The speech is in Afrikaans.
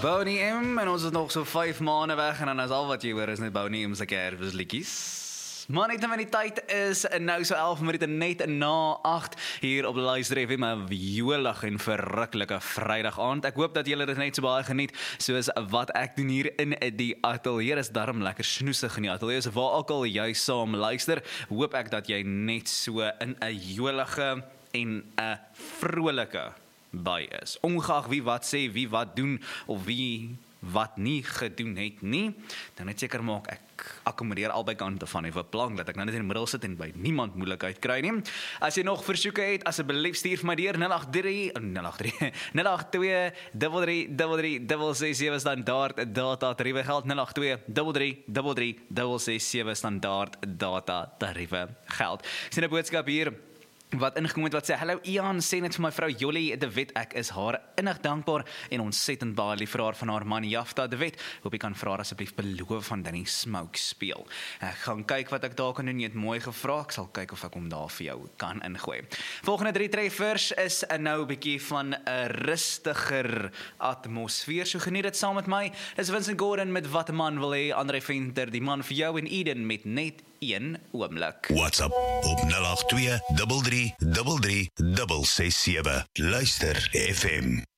Bonnie M, en ons is nog so 5 maande weg, en dan is al wat jy hoor is net Bonnie M se kerstliedjies. Maar net van die tyd is nou so 11 minute net na 8 hier op Luister FM, 'n jolig en verruklike Vrydag aand. Ek hoop dat julle dit net so baie geniet soos wat ek doen hier in die ateljee. Is darm lekker snoesig in die ateljee, so waar ook al jy saam luister, hoop ek dat jy net so in 'n jolige en 'n vrolike by is. Ongeag wie wat sê, wie wat doen of wie wat nie gedoen het nie, dan net seker maak ek akkommodeer albei kante van 'n plan dat ek nou net in die middel sit en by niemand moeilikheid kry nie. As jy nog versoeke het, asseblief stuur vir my deur 082-33-667 standaard data tariewe geld 082-33-667 standaard data tariewe geld. Ek sien 'n boodskap hier wat ingekom het wat sê, hallo Ian, sê net vir my vrou Jolie de Wet, ek is haar innig dankbaar en ontsettend baie lief vir haar van haar man Jafta de Wet. Hoop jy kan vir haar asseblief beloof van Danny Smoke speel. Ek gaan kyk wat ek daar kan doen, jy het mooi gevra, ek sal kyk of ek hom daar vir jou kan ingooi. Volgende 3 treffers is nou 'n bietjie van 'n rustiger atmosfeer, so geniet dit saam met my. Dis Vincent Gordon met Wat 'n Man Wil Hê, Andre Venter, Die Man vir Jou en Eden met Net Een Oomblik. WhatsApp op 082 33 667. Luister FM.